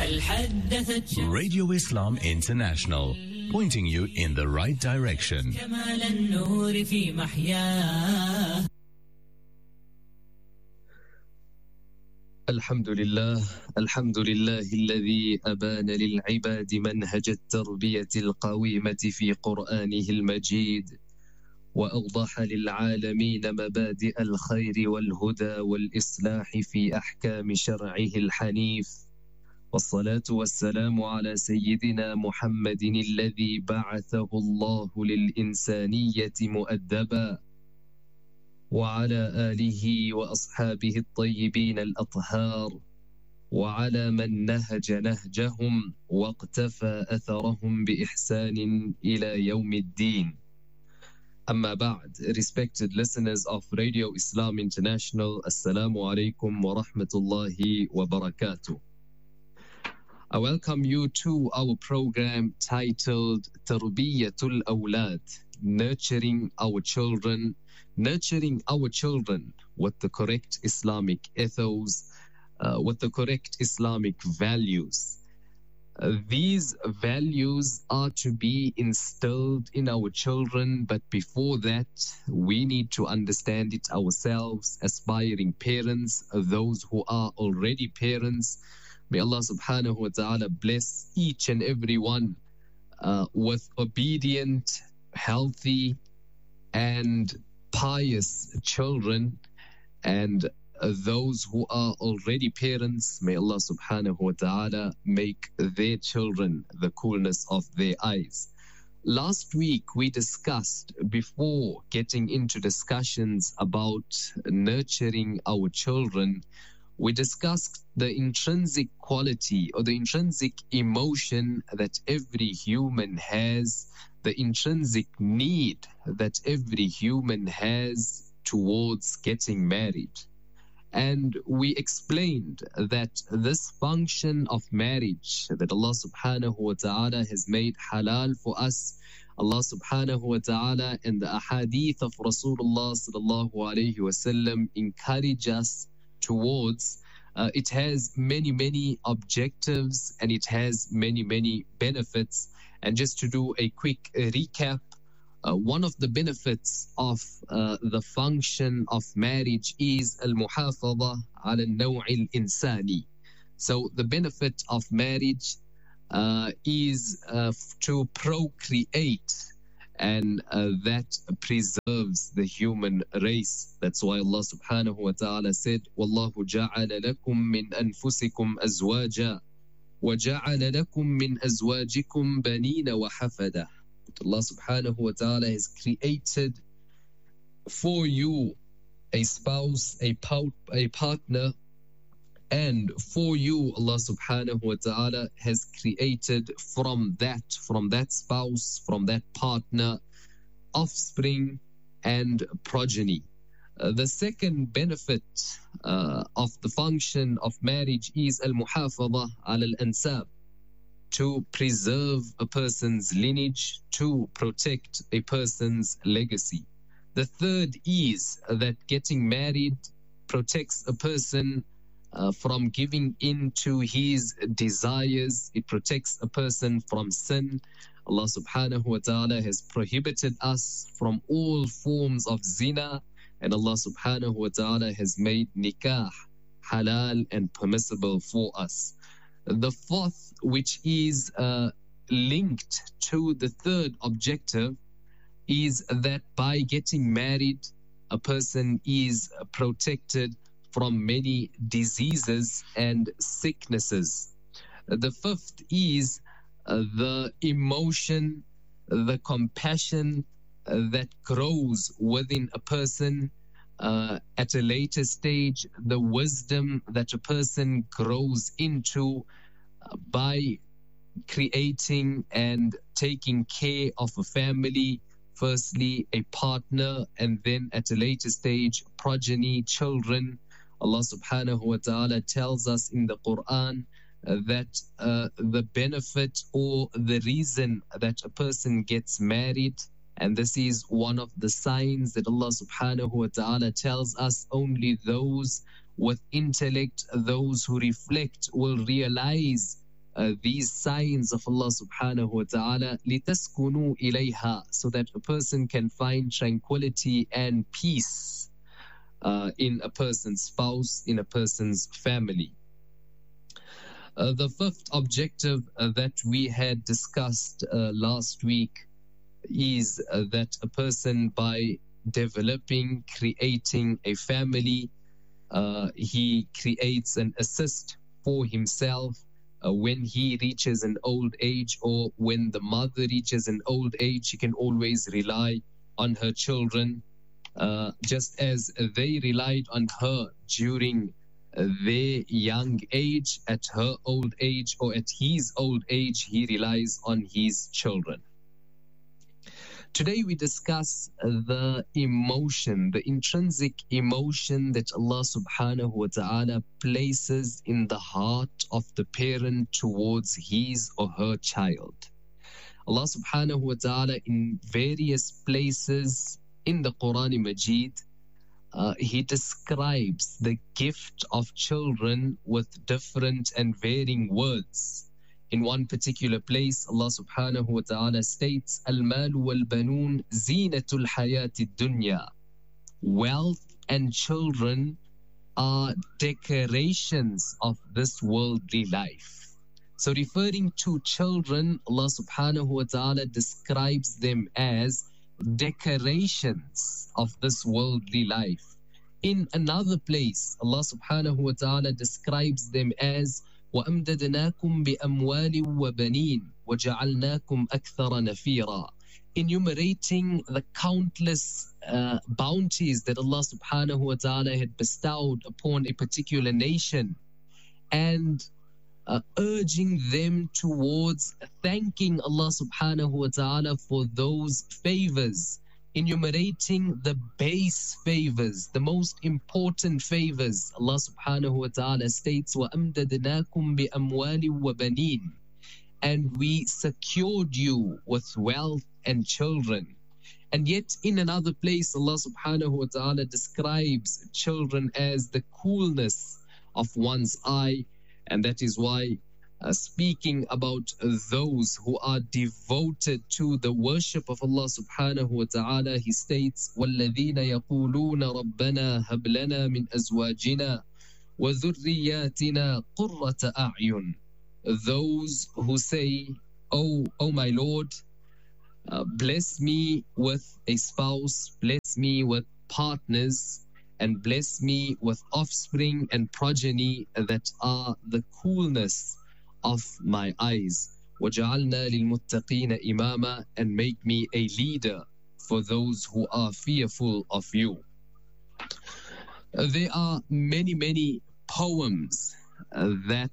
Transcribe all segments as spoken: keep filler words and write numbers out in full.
Radio Islam International, pointing you in the right direction. الحمد لله الحمد لله الذي أبان للعباد منهج التربية القويمة في قرآنه المجيد، وأوضح للعالمين مبادئ الخير والهدى والإصلاح في أحكام شرعه الحنيف، والصلاة والسلام على سيدنا محمد الذي بعثه الله للإنسانية مؤدبا، وعلى آله وأصحابه الطيبين الأطهار، وعلى من نهج نهجهم واقتفى أثرهم بإحسان إلى يوم الدين. Amma ba'd, respected listeners of Radio Islam International, Assalamu alaikum wa rahmatullahi wa barakatuh. I welcome you to our program titled Tarbiyatul Awlad, Nurturing Our Children, Nurturing Our Children with the correct Islamic ethos, uh, with the correct Islamic values. Uh, these values are to be instilled in our children, but before that, we need to understand it ourselves, aspiring parents, those who are already parents. May Allah subhanahu wa ta'ala bless each and every one uh, with obedient, healthy, and pious children, and Uh, those who are already parents, may Allah subhanahu wa ta'ala make their children the coolness of their eyes. Last week we discussed, before getting into discussions about nurturing our children, we discussed the intrinsic quality or the intrinsic emotion that every human has, the intrinsic need that every human has towards getting married. And we explained that this function of marriage that Allah subhanahu wa ta'ala has made halal for us, Allah subhanahu wa ta'ala and the ahadith of Rasulullah sallallahu alayhi wa sallam encourage us towards. Uh, it has many, many objectives and it has many, many benefits. And just to do a quick recap, Uh, one of the benefits of uh, the function of marriage is al-muhafadha ala al-naw' al-insani. So the benefit of marriage uh, is uh, to procreate, and uh, that preserves the human race. That's why Allah subhanahu wa ta'ala said, وَاللَّهُ جَعَلَ لَكُم مِّنْ أَنفُسِكُمْ أَزْوَاجًا وَجَعَلَ لَكُم مِّنْ أَزْوَاجِكُمْ بَنِينَ وَحَفَدَةً. Allah subhanahu wa ta'ala has created for you a spouse, a, a partner, and for you Allah subhanahu wa ta'ala has created from that, from that spouse, from that partner, offspring and progeny. Uh, the second benefit uh, of the function of marriage is al-muhafadha ala al-ansab, to preserve a person's lineage, to protect a person's legacy. The third is that getting married protects a person uh, from giving in to his desires. It protects a person from sin. Allah subhanahu wa ta'ala has prohibited us from all forms of zina, and Allah subhanahu wa ta'ala has made nikah halal and permissible for us. The fourth, which is uh, linked to the third objective, is that by getting married, a person is protected from many diseases and sicknesses. The fifth is uh, the emotion, the compassion uh, that grows within a person uh, at a later stage, the wisdom that a person grows into uh, by creating and taking care of a family, firstly a partner, and then at a later stage progeny, children. Allah subhanahu wa ta'ala tells us in the Quran uh, that uh, the benefit or the reason that a person gets married, and this is one of the signs that Allah subhanahu wa ta'ala tells us only those with intellect, those who reflect, will realize uh, these signs of Allah subhanahu wa ta'ala لِتَسْكُنُوا إِلَيْهَا, so that a person can find tranquility and peace uh, in a person's spouse, in a person's family. Uh, the fifth objective uh, that we had discussed uh, last week is uh, that a person, by developing, creating a family, uh, he creates an assist for himself uh, when he reaches an old age, or when the mother reaches an old age, she can always rely on her children, uh, just as they relied on her during their young age. At her old age, or at his old age, he relies on his children. Today we discuss the emotion, the intrinsic emotion that Allah subhanahu wa ta'ala places in the heart of the parent towards his or her child. Allah subhanahu wa ta'ala, in various places in the Quran Majid, Uh, he describes the gift of children with different and varying words. In one particular place, Allah subhanahu wa ta'ala states, Al-malu wal-banun zinatul hayati dunya. Wealth and children are decorations of this worldly life. So referring to children, Allah subhanahu wa ta'ala describes them as decorations of this worldly life. In another place, Allah subhanahu wa ta'ala describes them as وَأَمْدَدْنَاكُمْ بِأَمْوَالٍ وَبَنِينَ وَجَعَلْنَاكُمْ أَكْثَرَ نَفِيرًا, enumerating the countless uh, bounties that Allah subhanahu wa ta'ala had bestowed upon a particular nation, and Uh, urging them towards thanking Allah subhanahu wa ta'ala for those favors, enumerating the base favors, the most important favors. Allah subhanahu wa ta'ala states, وَأَمْدَدْنَاكُمْ بِأَمْوَالٍ وَبَنِينَ, and we secured you with wealth and children. And yet in another place, Allah subhanahu wa ta'ala describes children as the coolness of one's eye. And that is why, uh, speaking about those who are devoted to the worship of Allah subhanahu wa ta'ala, he states, وَالَّذِينَ يَقُولُونَ رَبَّنَا هَبْ لَنَا مِنْ أَزْوَاجِنَا وَذُرِّيَّاتِنَا قُرَّةَ أَعْيُنٍ. Those who say, Oh, oh my Lord, uh, bless me with a spouse, bless me with partners, and bless me with offspring and progeny that are the coolness of my eyes. وَجَعَلْنَا لِلْمُتَّقِينَ إِمَامًا, and make me a leader for those who are fearful of you. There are many, many poems uh, that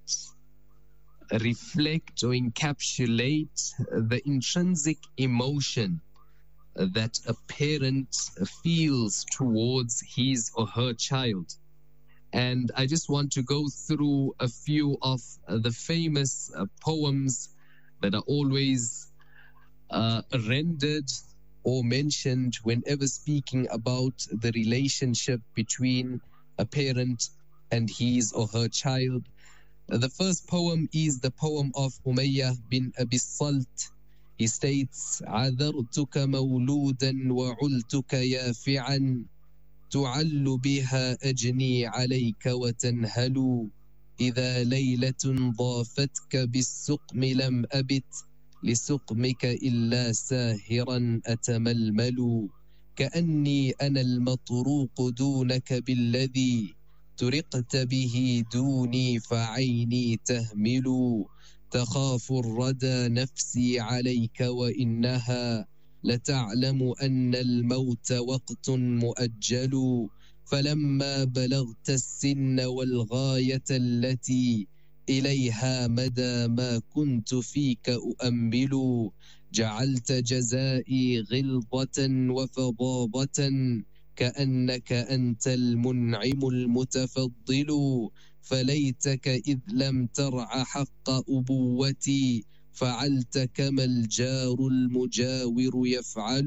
reflect or encapsulate the intrinsic emotion that a parent feels towards his or her child. And I just want to go through a few of the famous uh, poems that are always uh, rendered or mentioned whenever speaking about the relationship between a parent and his or her child. Uh, the first poem is the poem of Umayyah bin Abi Salt. He states, عَذَرْتُكَ مَوْلُودًا وَعُلْتُكَ يَافِعًا تُعَلُّ بِهَا أَجْنِي عَلَيْكَ وَتَنْهَلُ إِذَا لَيْلَةٌ ضَافَتْكَ بِالسُّقْمِ لَمْ أَبِتْ لِسُقْمِكَ إِلَّا سَاهِرًا أَتَمَلْمَلُ كَأَنِّي أَنَا الْمَطْرُوقُ دُونَكَ بِالَّذِي تُرِقْتَ بِهِ دُونِي فَعَيْنِي تَهْمِلُ تخاف الردى نفسي عليك وإنها لتعلم أن الموت وقت مؤجل فلما بلغت السن والغاية التي إليها مدى ما كنت فيك أؤمل جعلت جزائي غلظة وفظاظة كأنك أنت المنعم المتفضل فليتك إذ لم ترع حق أبوتي فعلت كما الجار المجاور يفعل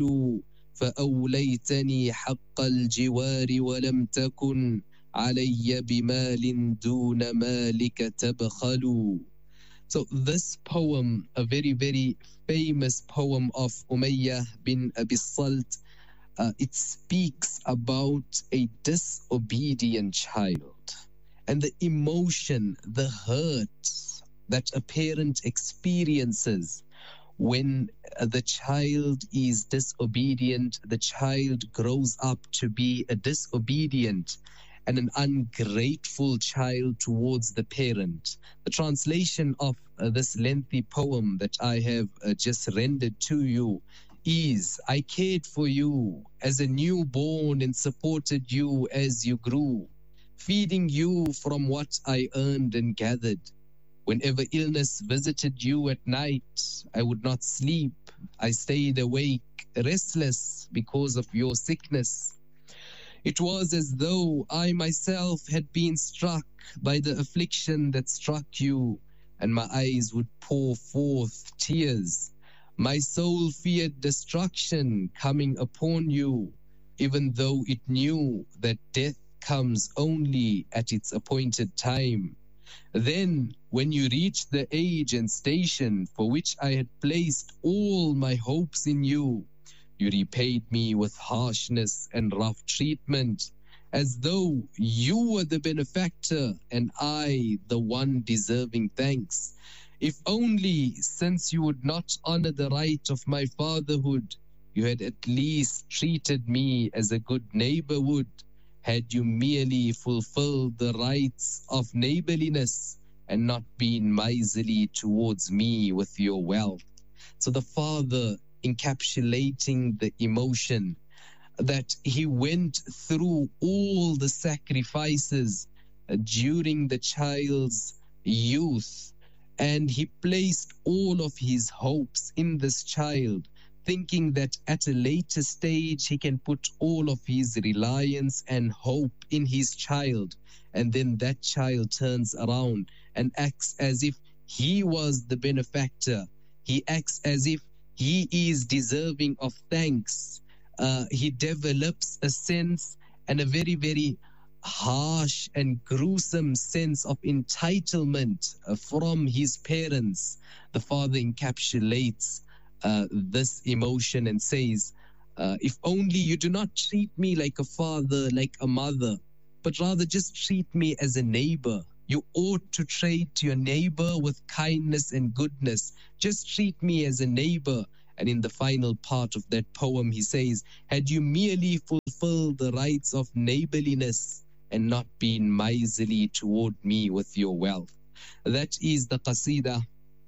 فأوليتني حق الجوار ولم تكن علي بمال دون مالك تبخل. So this poem, a very, very famous poem of Umayyah bin Abi Salt, uh, it speaks about a disobedient child and the emotion, the hurt that a parent experiences when the child is disobedient. The child grows up to be a disobedient and an ungrateful child towards the parent. The translation of uh, this lengthy poem that I have uh, just rendered to you is, I cared for you as a newborn and supported you as you grew, feeding you from what I earned and gathered. Whenever illness visited you at night, I would not sleep. I stayed awake, restless because of your sickness. It was as though I myself had been struck by the affliction that struck you, and my eyes would pour forth tears. My soul feared destruction coming upon you, even though it knew that death comes only at its appointed time. Then, when you reached the age and station for which I had placed all my hopes in you, you repaid me with harshness and rough treatment, as though you were the benefactor and I the one deserving thanks. If only, since you would not honor the right of my fatherhood, you had at least treated me as a good neighbor would, had you merely fulfilled the rights of neighborliness and not been miserly towards me with your wealth. So the father encapsulating the emotion that he went through all the sacrifices during the child's youth, and he placed all of his hopes in this child, thinking that at a later stage he can put all of his reliance and hope in his child, and then that child turns around and acts as if he was the benefactor. He acts as if he is deserving of thanks. Uh, he develops a sense and a very, very harsh and gruesome sense of entitlement uh, from his parents. The father encapsulates uh, this emotion and says, uh, if only you do not treat me like a father, like a mother, but rather just treat me as a neighbor. You ought to treat your neighbor with kindness and goodness. Just treat me as a neighbor. And in the final part of that poem, he says, had you merely fulfilled the rights of neighborliness and not been miserly toward me with your wealth. That is the qasida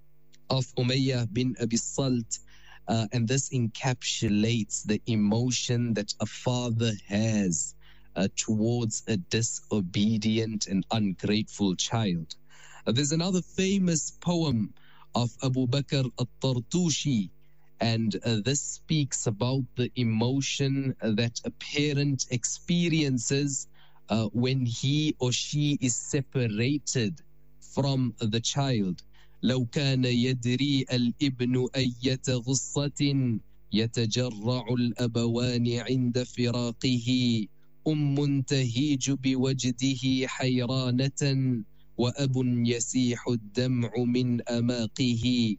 of Umayyah bin Abi Salt. Uh, and this encapsulates the emotion that a father has uh, towards a disobedient and ungrateful child. Uh, there's another famous poem of Abu Bakr al-Tartushi, and uh, this speaks about the emotion uh, that a parent experiences uh, when he or she is separated from the child. لو كان يدري الابن أية غصة يتجرع الأبوان عند فراقه أم تهيج بوجده حيرانة وأب يسيح الدمع من أماقه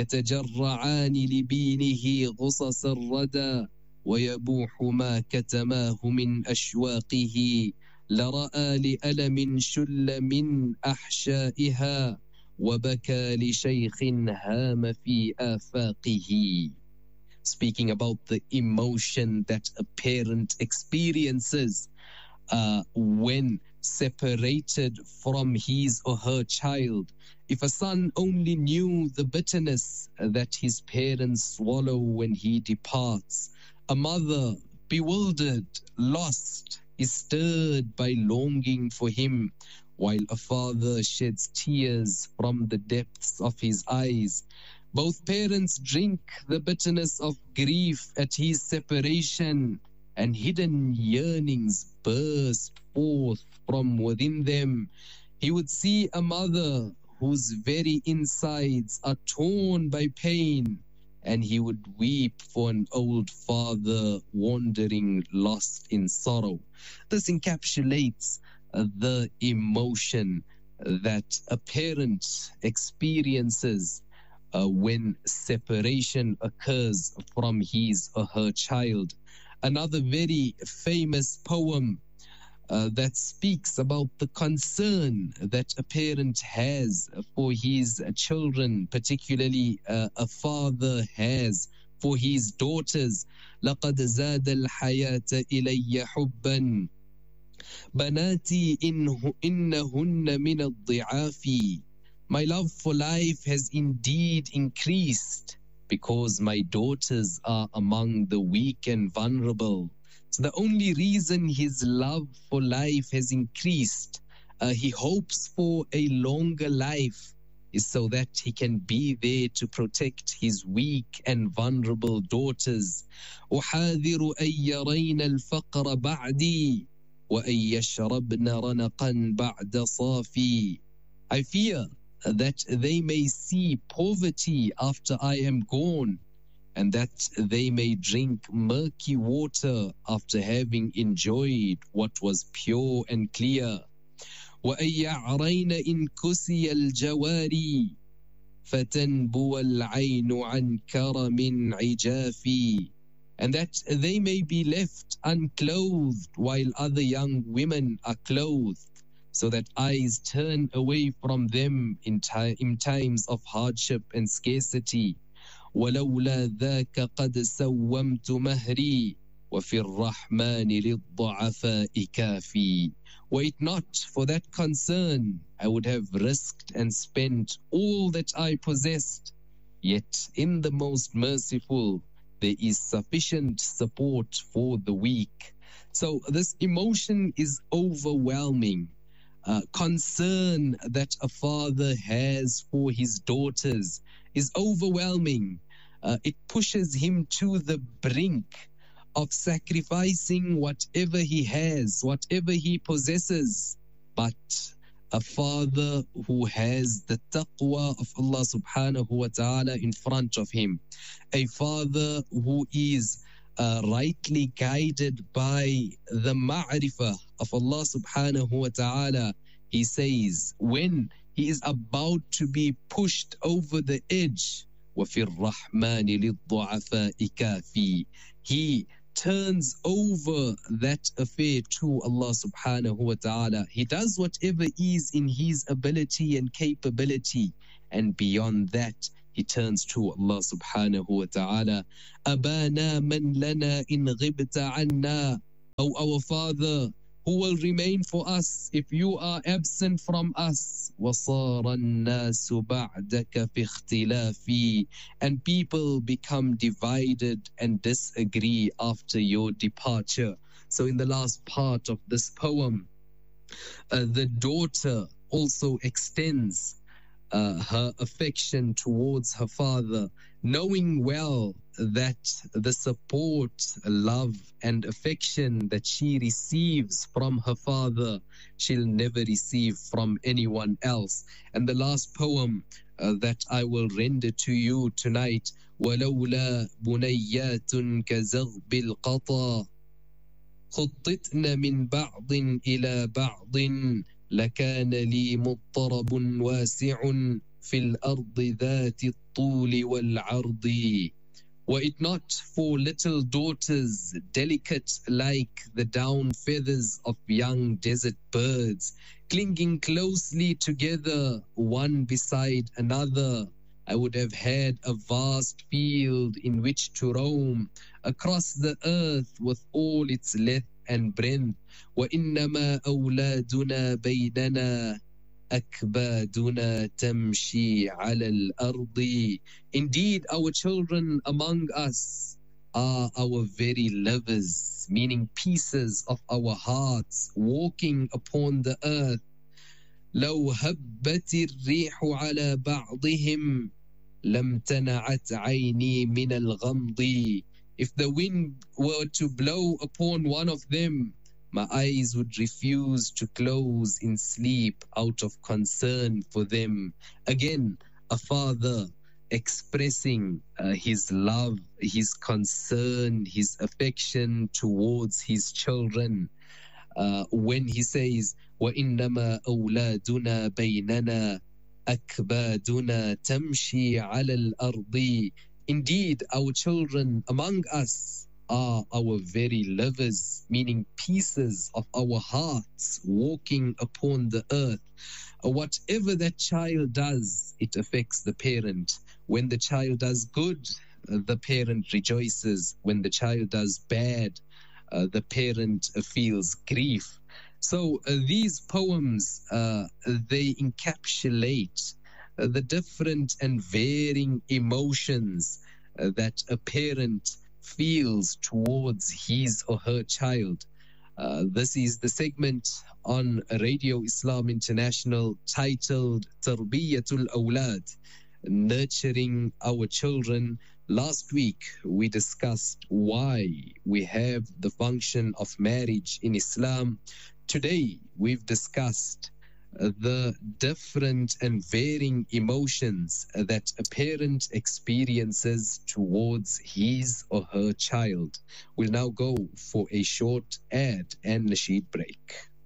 يتجرعان لبينه غصص الردى ويبوح ما كتماه من أشواقه لرأى لألم شل من أحشائها وبكى لشيخ هام في آفاقه. Speaking about the emotion that a parent experiences uh, when separated from his or her child. If a son only knew the bitterness that his parents swallow when he departs, a mother, bewildered, lost, is stirred by longing for him, while a father sheds tears from the depths of his eyes. Both parents drink the bitterness of grief at his separation, and hidden yearnings burst forth from within them. He would see a mother whose very insides are torn by pain, and he would weep for an old father wandering lost in sorrow. This encapsulates uh, the emotion that a parent experiences uh, when separation occurs from his or her child. Another very famous poem uh, that speaks about the concern that a parent has for his children, particularly uh, a father has for his daughters. لقد زاد الحياة إلي حبا بناتي إنه إنهن من الضعاف. My love for life has indeed increased because my daughters are among the weak and vulnerable. So the only reason his love for life has increased, uh, he hopes for a longer life, is so that he can be there to protect his weak and vulnerable daughters. أحاذر أن يرين الفقر بعدي وأن يشربن رنقا بعد صافي. I fear that they may see poverty after I am gone, and that they may drink murky water after having enjoyed what was pure and clear. وأن يعرين إن كسي الجواري فتنبو العين عن كرم عجافي. And that they may be left unclothed while other young women are clothed, so that eyes turn away from them in, ti- in times of hardship and scarcity. ولولا ذاك قد سومت مهري وفي الرحمن للضعفاء كافي. Were it not for that concern, I would have risked and spent all that I possessed. Yet in the most merciful, there is sufficient support for the weak. So this emotion is overwhelming. Uh, concern that a father has for his daughters is overwhelming. Uh, it pushes him to the brink of sacrificing whatever he has, whatever he possesses. But a father who has the taqwa of Allah subhanahu wa ta'ala in front of him, a father who is uh, rightly guided by the ma'rifah of Allah subhanahu wa ta'ala, he says, when he is about to be pushed over the edge, وَفِي الرَّحْمَنِ لِلضُّعَفَاءِ كَافِي, he turns over that affair to Allah subhanahu wa ta'ala. He does whatever is in his ability and capability, and beyond that he turns to Allah subhanahu wa ta'ala. أَبَانَا مَنْ لَنَا إِنْ غِبْتَ عَنَّا. O our Father, who will remain for us if you are absent from us? وَصَارَ النَّاسُ بَعْدَكَ فِي اخْتِلَافِي. And people become divided and disagree after your departure. So in the last part of this poem, uh, the daughter also extends uh, her affection towards her father, knowing well that the support, love, and affection that she receives from her father, she'll never receive from anyone else. And the last poem uh, that I will render to you tonight, وَلَوْلَا بُنَيَّاتٌ كَزَغْبِ الْقَطَى خُطِّتْنَ مِنْ بَعْضٍ إِلَى بَعْضٍ لَكَانَ لِي مُضْطَرَبٌ وَاسِعٌ فِي الْأَرْضِ ذَاتِ الطُّولِ وَالْعَرْضِ. Were it not for little daughters, delicate like the down feathers of young desert birds, clinging closely together, one beside another, I would have had a vast field in which to roam across the earth with all its length and breadth. وَإِنَّمَا أَوْلَادُنَا بَيْنَنَا أَكْبَادُنَا تَمْشِي عَلَى الْأَرْضِ. Indeed, our children among us are our very livers, meaning pieces of our hearts walking upon the earth. لو هبت الريح على بعضهم لم تنعت عيني من الغمض. If the wind were to blow upon one of them, my eyes would refuse to close in sleep out of concern for them. Again, a father expressing uh, his love, his concern, his affection towards his children. Uh, when he says, وإنما أولادنا بيننا أكبادنا تمشي على الأرض. Indeed, our children among us are our very livers, meaning pieces of our hearts walking upon the earth. Whatever that child does, it affects the parent. When the child does good, the parent rejoices. When the child does bad, uh, the parent uh, feels grief. So uh, these poems, uh, they encapsulate uh, the different and varying emotions uh, that a parent feels towards his or her child. Uh, this is the segment on Radio Islam International titled Tarbiyatul Awlad, nurturing our children. Last week, we discussed why we have the function of marriage in Islam. Today, we've discussed uh, the different and varying emotions uh, that a parent experiences towards his or her child. We'll now go for a short ad and nasheed break.